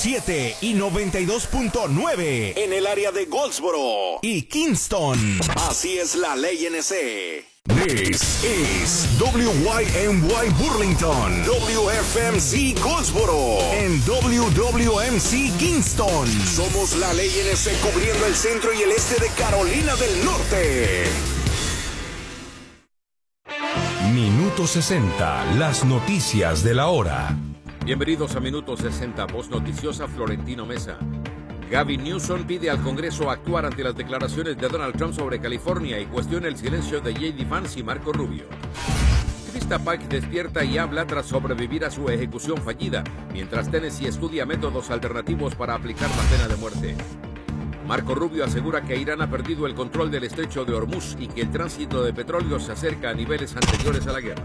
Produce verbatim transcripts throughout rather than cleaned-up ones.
siete y noventa y dos punto nueve en el área de Goldsboro y Kingston. Así es la ley N C. This is W Y M Y Burlington, W F M C Goldsboro, en W W M C Kingston. Somos la ley N C cubriendo el centro y el este de Carolina del Norte. Minuto sesenta, las noticias de la hora. Bienvenidos a Minuto sesenta, voz noticiosa Florentino Mesa. Gavin Newsom pide al Congreso actuar ante las declaraciones de Donald Trump sobre California y cuestiona el silencio de J D Vance y Marco Rubio. Krista Pike despierta y habla tras sobrevivir a su ejecución fallida, mientras Tennessee estudia métodos alternativos para aplicar la pena de muerte. Marco Rubio asegura que Irán ha perdido el control del estrecho de Hormuz y que el tránsito de petróleo se acerca a niveles anteriores a la guerra.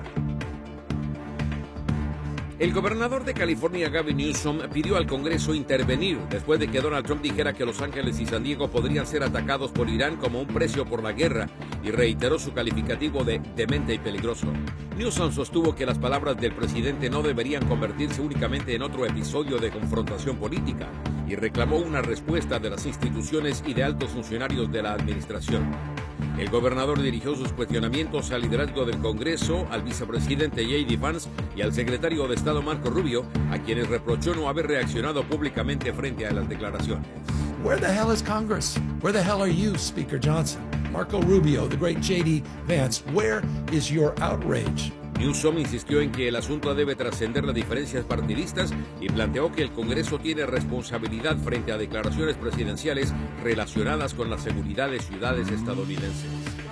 El gobernador de California, Gavin Newsom, pidió al Congreso intervenir después de que Donald Trump dijera que Los Ángeles y San Diego podrían ser atacados por Irán como un precio por la guerra y reiteró su calificativo de demente y peligroso. Newsom sostuvo que las palabras del presidente no deberían convertirse únicamente en otro episodio de confrontación política y reclamó una respuesta de las instituciones y de altos funcionarios de la administración. El gobernador dirigió sus cuestionamientos al liderazgo del Congreso, al vicepresidente J D Vance y al secretario de Estado Marco Rubio, a quienes reprochó no haber reaccionado públicamente frente a las declaraciones. Where the hell is Congress? Where the hell are you, Speaker Johnson? Marco Rubio, the great J D Vance, where is your outrage? Newsom insistió en que el asunto debe trascender las diferencias partidistas y planteó que el Congreso tiene responsabilidad frente a declaraciones presidenciales relacionadas con la seguridad de ciudades estadounidenses.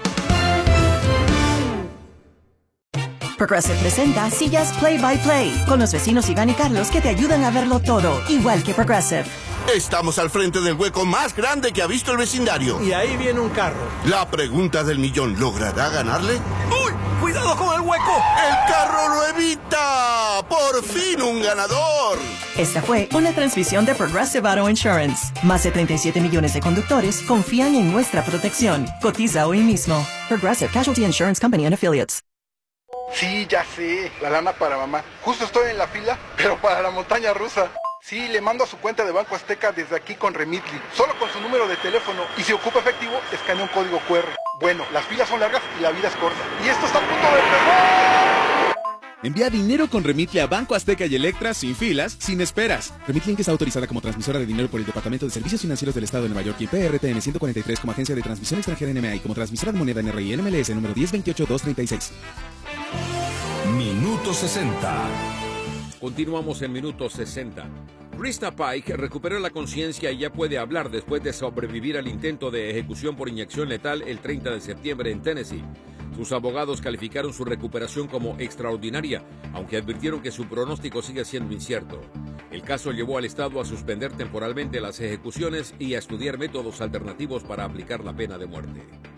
Progressive presenta Sillas Play by Play con los vecinos Iván y Carlos que te ayudan a verlo todo, igual que Progressive. Estamos al frente del hueco más grande que ha visto el vecindario. Y ahí viene un carro. La pregunta del millón, ¿logrará ganarle? ¡Uy! ¡Cuidado con el hueco! ¡El carro lo evita! ¡Por fin un ganador! Esta fue una transmisión de Progressive Auto Insurance. Más de treinta y siete millones de conductores confían en nuestra protección. Cotiza hoy mismo. Progressive Casualty Insurance Company and Affiliates. Sí, ya sé, la lana para mamá. Justo estoy en la fila, pero para la montaña rusa. Sí, le mando a su cuenta de Banco Azteca desde aquí con Remitly, solo con su número de teléfono, y si ocupa efectivo, escanea un código cu erre. Bueno, las filas son largas y la vida es corta. Y esto está a punto de pegar. Envía dinero con Remitly a Banco Azteca y Electra sin filas, sin esperas. Remitly Inc está autorizada como transmisora de dinero por el Departamento de Servicios Financieros del Estado de Nueva York y P R T M ciento cuarenta y tres como agencia de transmisión extranjera N M A y como transmisora de moneda N R I N M L S número diez veintiocho dos treinta y seis. Minuto sesenta. Continuamos en Minuto sesenta. Krista Pike recuperó la conciencia y ya puede hablar después de sobrevivir al intento de ejecución por inyección letal el treinta de septiembre en Tennessee. Sus abogados calificaron su recuperación como extraordinaria, aunque advirtieron que su pronóstico sigue siendo incierto. El caso llevó al Estado a suspender temporalmente las ejecuciones y a estudiar métodos alternativos para aplicar la pena de muerte.